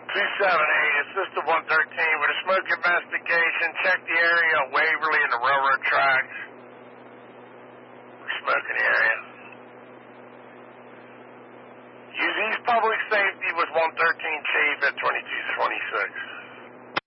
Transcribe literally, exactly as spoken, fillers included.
two seven eight, Assistant one thirteen with a smoke investigation. Check the area of Waverly and the railroad tracks. Smoke in the area. Use East Public Safety with one thirteen Chief at twenty-two twenty-six.